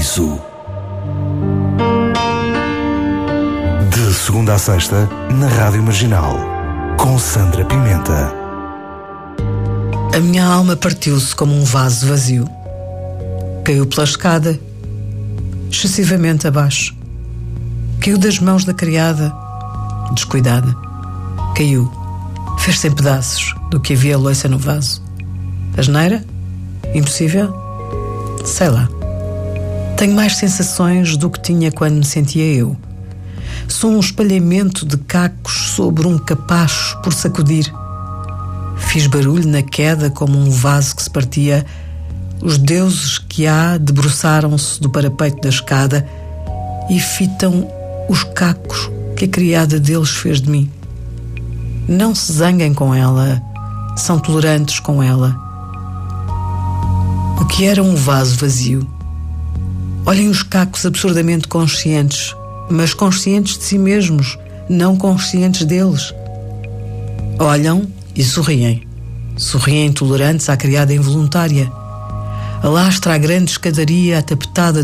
Paraíso. De segunda a sexta, na Rádio Marginal, com Sandra Pimenta. A minha alma partiu-se como um vaso vazio. Caiu pela escada, excessivamente abaixo. Caiu das mãos da criada, descuidada. Caiu, fez-se em pedaços do que havia louça no vaso. Asneira? Impossível? Sei lá. Tenho mais sensações do que tinha quando me sentia eu. Sou um espalhamento de cacos sobre um capacho por sacudir. Fiz barulho na queda como um vaso que se partia. Os deuses que há debruçaram-se do parapeito da escada e fitam os cacos que a criada deles fez de mim. Não se zanguem com ela, são tolerantes com ela. O que era um vaso vazio? Olhem os cacos absurdamente conscientes, mas conscientes de si mesmos, não conscientes deles. Olham e sorriem. Sorriem tolerantes à criada involuntária. Alastra a grande escadaria atapetada